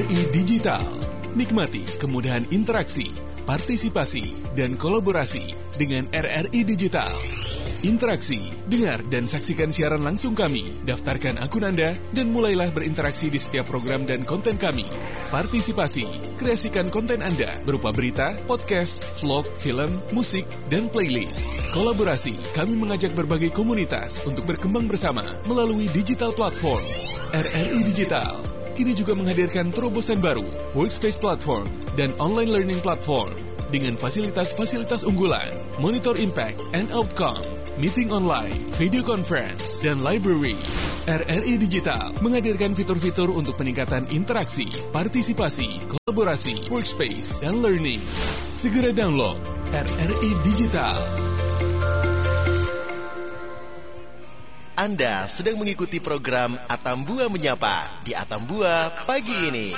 RRI Digital. Nikmati kemudahan interaksi, partisipasi, dan kolaborasi dengan RRI Digital. Interaksi, dengar dan saksikan siaran langsung kami, daftarkan akun Anda, dan mulailah berinteraksi di setiap program dan konten kami. Partisipasi, kreasikan konten Anda berupa berita, podcast, vlog, film, musik, dan playlist. Kolaborasi, kami mengajak berbagai komunitas untuk berkembang bersama melalui digital platform. RRI Digital kini juga menghadirkan terobosan baru, workspace platform, dan online learning platform dengan fasilitas-fasilitas unggulan, monitor impact and outcome, meeting online, video conference, dan library. RRI Digital menghadirkan fitur-fitur untuk peningkatan interaksi, partisipasi, kolaborasi, workspace, dan learning. Segera download RRI Digital. Anda sedang mengikuti program Atambua Menyapa di Atambua Pagi ini.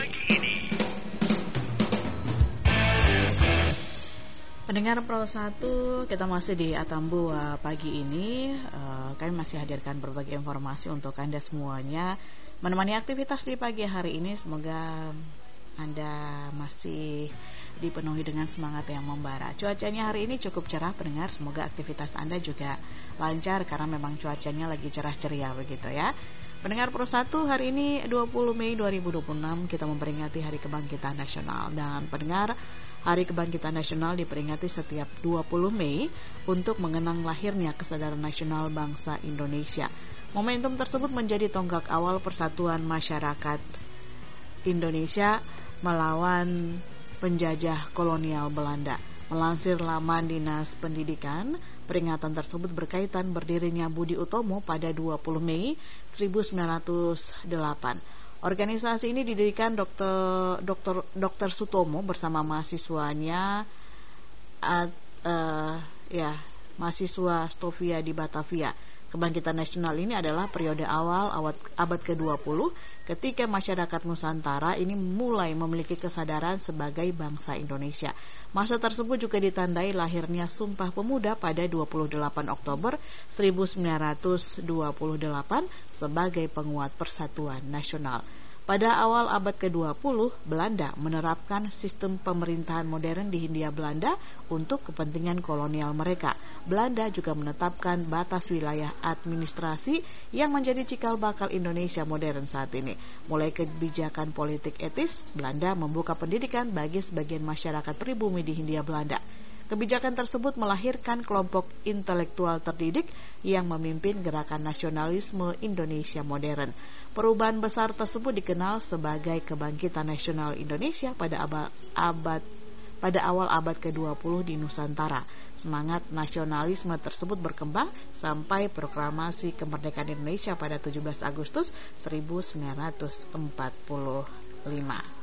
Pendengar Pro 1, kita masih di Atambua Pagi ini. Kami masih hadirkan berbagai informasi untuk Anda semuanya. Menemani aktivitas di pagi hari ini, semoga Anda masih dipenuhi dengan semangat yang membara. Cuacanya hari ini cukup cerah, pendengar. Semoga aktivitas Anda juga lancar karena memang cuacanya lagi cerah ceria begitu ya. Pendengar Pro 1, hari ini 20 Mei 2026 kita memperingati Hari Kebangkitan Nasional. Dan pendengar, Hari Kebangkitan Nasional diperingati setiap 20 Mei untuk mengenang lahirnya kesadaran nasional bangsa Indonesia. Momentum tersebut menjadi tonggak awal persatuan masyarakat Indonesia melawan penjajah kolonial Belanda. Melansir laman Dinas Pendidikan, peringatan tersebut berkaitan berdirinya Budi Utomo pada 20 Mei 1908. Organisasi ini didirikan Dr. Sutomo bersama mahasiswanya mahasiswa Stovia di Batavia. Kebangkitan nasional ini adalah periode awal abad ke-20 ketika masyarakat Nusantara ini mulai memiliki kesadaran sebagai bangsa Indonesia. Masa tersebut juga ditandai lahirnya Sumpah Pemuda pada 28 Oktober 1928 sebagai penguat persatuan nasional. Pada awal abad ke-20, Belanda menerapkan sistem pemerintahan modern di Hindia Belanda untuk kepentingan kolonial mereka. Belanda juga menetapkan batas wilayah administrasi yang menjadi cikal bakal Indonesia modern saat ini. Mulai kebijakan politik etis, Belanda membuka pendidikan bagi sebagian masyarakat pribumi di Hindia Belanda. Kebijakan tersebut melahirkan kelompok intelektual terdidik yang memimpin gerakan nasionalisme Indonesia modern. Perubahan besar tersebut dikenal sebagai Kebangkitan Nasional Indonesia pada awal abad ke-20 di Nusantara. Semangat nasionalisme tersebut berkembang sampai proklamasi kemerdekaan Indonesia pada 17 Agustus 1945.